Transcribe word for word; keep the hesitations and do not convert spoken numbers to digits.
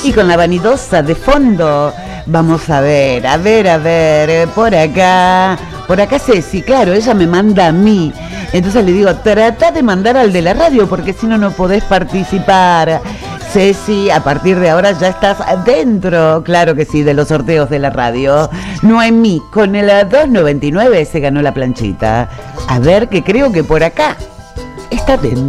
Y con la vanidosa de fondo, vamos a ver, a ver, a ver, por acá, por acá Ceci, claro, ella me manda a mí. Entonces le digo, trata de mandar al de la radio, porque si no, no podés participar. Ceci, a partir de ahora ya estás dentro, claro que sí, de los sorteos de la radio. Noemí, con el dos noventa y nueve se ganó la planchita. A ver, que creo que por acá está dentro.